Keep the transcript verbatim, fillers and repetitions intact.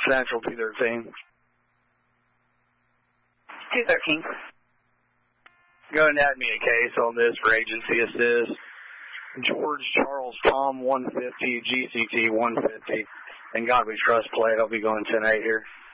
Central two thirteen. two thirteen. Go ahead and add me a case on this for agency assist. George Charles Tom one fifty, G C T one fifty, and God We Trust plate. I'll be going ten eight here.